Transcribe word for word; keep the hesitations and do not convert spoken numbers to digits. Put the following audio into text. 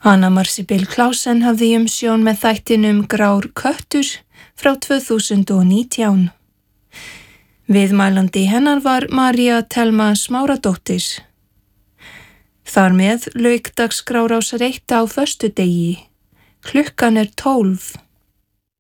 Anna Marsibil Klausen hafði umsjón með þættinum Grár köttur frá tvö þúsund og nítján. Viðmælandi hennar var María Thelma Smáradóttir. Þar með lauk dagskrá Rásar eitt á föstudegi. Klukkan er tólf.